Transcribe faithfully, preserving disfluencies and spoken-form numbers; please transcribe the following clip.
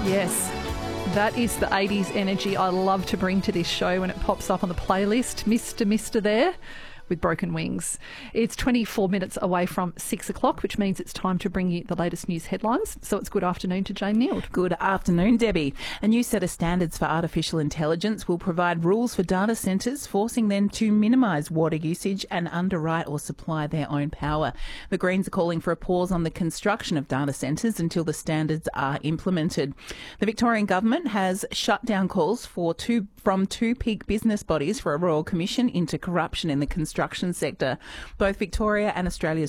Yes, that is the eighties energy I love to bring to this show when it pops up on the playlist. Mister Mister there with Broken Wings. It's twenty-four minutes away from six o'clock, which means it's time to bring you the latest news headlines. So it's good afternoon to Jane Neild. Good afternoon, Debbie. A new set of standards for artificial intelligence will provide rules for data centres, forcing them to minimise water usage and underwrite or supply their own power. The Greens are calling for a pause on the construction of data centres until the standards are implemented. The Victorian Government has shut down calls for two, from two peak business bodies for a royal commission into corruption in the construction construction sector. Both Victoria and Australia's